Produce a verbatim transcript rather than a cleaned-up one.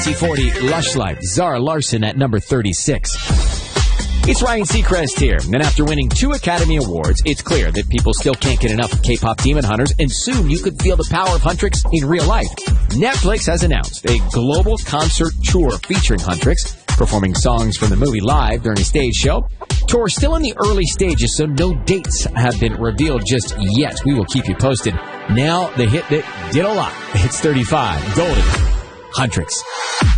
C forty, Lush Life, Zara Larsson at number thirty-six. It's Ryan Seacrest here, and after winning two Academy Awards, it's clear that people still can't get enough of K-pop Demon Hunters, and soon you could feel the power of Huntrix in real life. Netflix has announced a global concert tour featuring Huntrix, performing songs from the movie live during a stage show. Tour still in the early stages, so no dates have been revealed just yet. We will keep you posted. Now, the hit that did a lot. It's thirty-five, Golden, Huntrix.